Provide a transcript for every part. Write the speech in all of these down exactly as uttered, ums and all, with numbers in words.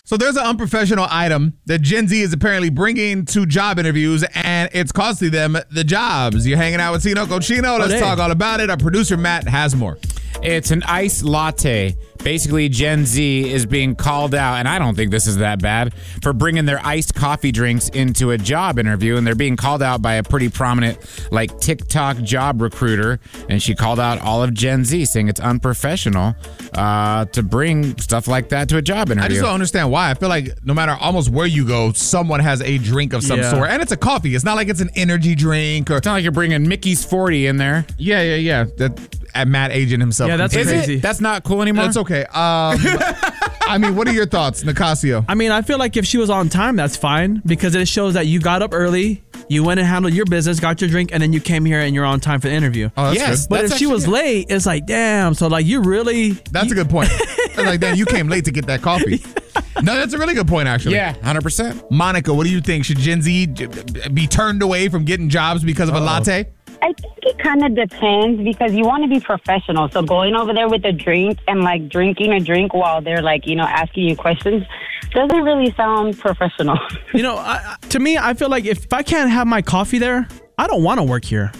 So there's an unprofessional item that Gen Z is apparently bringing to job interviews, and it's costing them the jobs. You're hanging out with Tino Cochino. Let's hey. talk all about it. Our producer, Matt, has more. It's an iced latte. Basically, Gen Z is being called out, and I don't think this is that bad, for bringing their iced coffee drinks into a job interview, and they're being called out by a pretty prominent, like, TikTok job recruiter, and she called out all of Gen Z, saying it's unprofessional uh, to bring stuff like that to a job interview. I just don't understand why. I feel like no matter almost where you go, someone has a drink of some Yeah. sort, and it's a coffee. It's not like it's an energy drink or. It's not like you're bringing Mickey's forty in there. Yeah, yeah, yeah. That at Matt aging himself. Yeah, that's Is crazy. it? That's not cool anymore? That's okay. Um, I mean, what are your thoughts, Nicasio? I mean, I feel like if she was on time, that's fine because it shows that you got up early, you went and handled your business, got your drink, and then you came here and you're on time for the interview. Oh, that's Yes. good. But That's if she was actually- late, it's like, damn. So, like, you really. That's you, a good point. It's like, then you came late to get that coffee. No, that's a really good point, actually. Yeah, one hundred percent. Monica, what do you think? Should Gen Z j- be turned away from getting jobs because of a latte? I think it kind of depends because you want to be professional. So going over there with a drink and like drinking a drink while they're like, you know, asking you questions doesn't really sound professional. You know, I, I- to me, I feel like if I can't have my coffee there, I don't want to work here.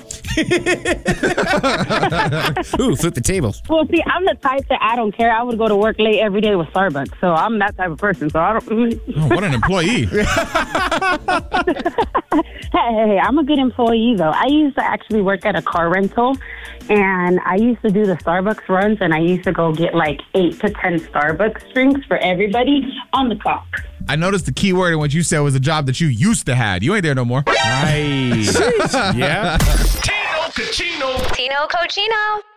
Ooh, flip the tables. Well, see, I'm the type that I don't care. I would go to work late every day with Starbucks. So I'm that type of person. So I don't. Oh, what an employee. Hey, hey, hey, I'm a good employee, though. I used to actually work at a car rental, and I used to do the Starbucks runs, and I used to go get like eight to ten Starbucks drinks for everybody on the clock. I noticed the key word in what you said was a job that you used to have. You ain't there no more. Nice. Yeah. Tino Cochino. Tino Cochino.